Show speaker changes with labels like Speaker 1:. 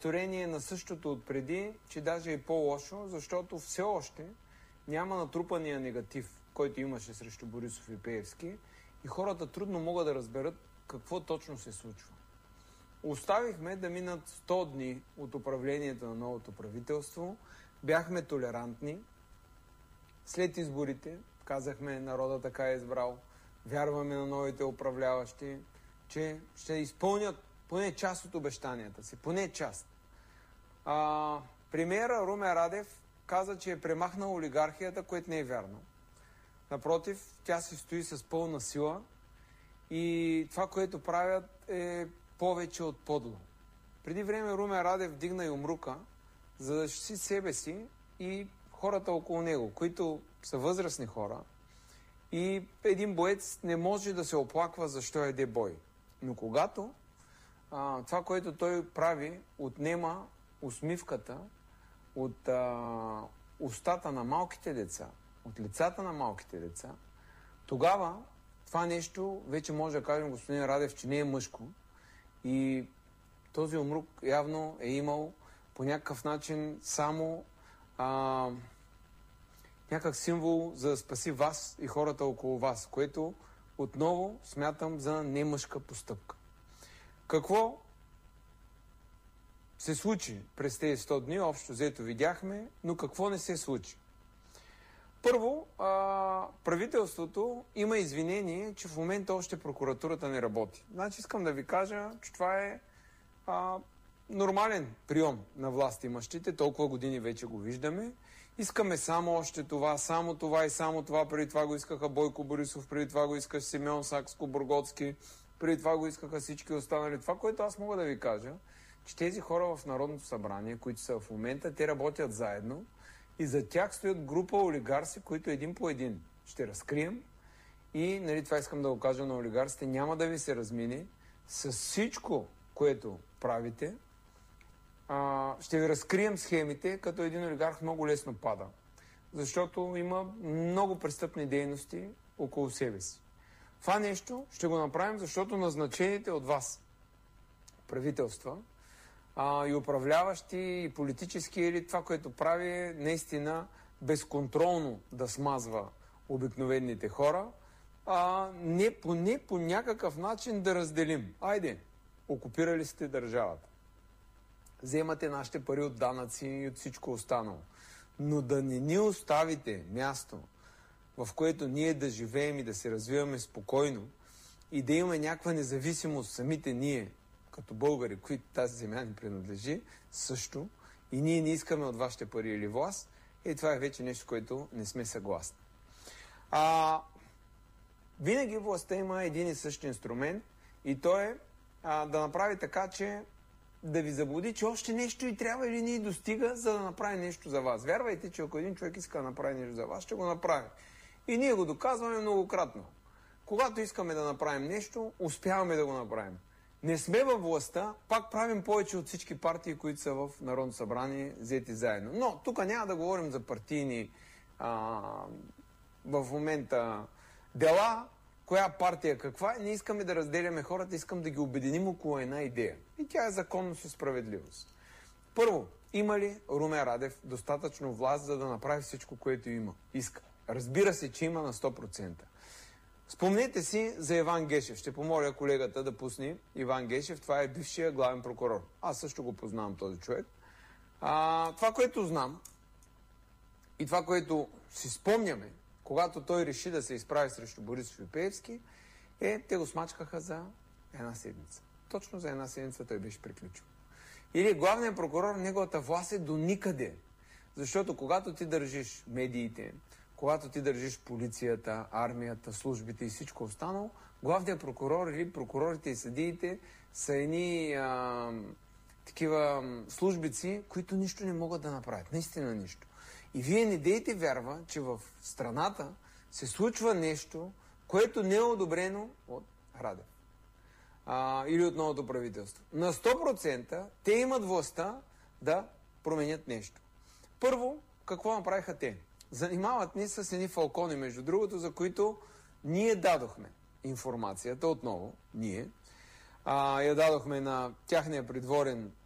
Speaker 1: повторение на същото отпреди, че даже е по-лошо, защото все още няма натрупания негатив, който имаше срещу Борисов и Пеевски, и хората трудно могат да разберат какво точно се случва. Оставихме да минат 100 дни от управлението на новото правителство, бяхме толерантни. След изборите казахме, народа така е избрал, вярваме на новите управляващи, че ще изпълнят поне част от обещанията си, поне част. Премиера Румен Радев каза, че е премахнал олигархията, което не е вярно. Напротив, тя си стои с пълна сила и това, което правят, е повече от подло. Преди време Румен Радев вдигна юмрука, за да защити себе си и хората около него, които са възрастни хора, и един боец не може да се оплаква защо яде бой. Но когато това, което той прави, отнема усмивката от устата на малките деца, от лицата на малките деца, тогава това нещо вече може да кажем, господин Радев, че не е мъжко. И този умрук явно е имал по някакъв начин само някак символ за да спаси вас и хората около вас, което отново смятам за немъжка постъпка. Какво се случи през тези 100 дни? Общо взето видяхме, но какво не се случи? Първо, правителството има извинение, че в момента още прокуратурата не работи. Значи искам да ви кажа, че това е нормален прием на власт имащите, толкова години вече го виждаме. Искаме само още това, само това и само това. Преди това го искаха Бойко Борисов, преди това го искаше Симеон Сакскобургготски, преди това го искаха всички останали. Това, което аз мога да ви кажа, че тези хора в Народното събрание, които са в момента, те работят заедно и за тях стоят група олигарси, които един по един ще разкрием и това искам да го кажа на олигарсите, няма да ви се размине с всичко, което правите. Ще ви разкрием схемите, като един олигарх много лесно пада. Защото има много престъпни дейности около себе си. Това нещо ще го направим, защото назначените от вас правителства и управляващи, и политически елит, това, което прави е наистина безконтролно да смазва обикновените хора, поне по някакъв начин да разделим. Айде, окупирали сте държавата. Вземате нашите пари от данъци и от всичко останало. Но да не ни оставите място, в което ние да живеем и да се развиваме спокойно и да имаме някаква независимост самите ние, като българи, които тази земя ни принадлежи, също, и ние не искаме от вашите пари или власт, това е вече нещо, което не сме съгласни. Винаги властта има един и същ инструмент и то е да направи така, че да ви заблуди, че още нещо и трябва или не достига, за да направи нещо за вас. Вярвайте, че ако един човек иска да направи нещо за вас, ще го направи. И ние го доказваме многократно. Когато искаме да направим нещо, успяваме да го направим. Не сме във властта, пак правим повече от всички партии, които са в Народно събрание, взети заедно. Но тук няма да говорим за партийни в момента дела, коя партия каква е. Не искаме да разделяме хората, искам да ги обединим около една идея. И тя е законност и справедливост. Първо, има ли Румен Радев достатъчно власт, за да направи всичко, което иска? Разбира се, че има на 100%. Спомнете си за Иван Гешев. Ще помоля колегата да пусне Иван Гешев. Това е бившия главен прокурор. Аз също го познавам този човек. Това, което знам и това, което си спомняме, когато той реши да се изправи срещу Борисов и Пеевски, те го смачкаха за една седмица. Точно за една седмица той беше приключил. Или главният прокурор, неговата власт е до никъде. Защото когато ти държиш медиите, когато ти държиш полицията, армията, службите и всичко останало, главният прокурор или прокурорите и съдиите са едни такива службици, които нищо не могат да направят. Наистина нищо. И вие не дейте вярва, че в страната се случва нещо, което не е одобрено от Радев. Или от новото правителство. На 100% те имат властта да променят нещо. Първо, какво направиха те? Занимават ни с едни фалкони, между другото, за които ние дадохме информацията, отново, ние. Я дадохме на тяхния придворен